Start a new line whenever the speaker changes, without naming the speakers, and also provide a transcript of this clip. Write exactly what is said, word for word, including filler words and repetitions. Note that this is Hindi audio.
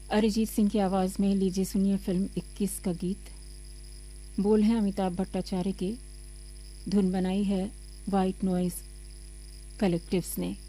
अरिजीत सिंह की आवाज़ में लीजिए सुनिए फिल्म इक्कीस का गीत। बोल हैं अमिताभ भट्टाचार्य के, धुन बनाई है वाइट नॉइज़ कलेक्टिव्स ने।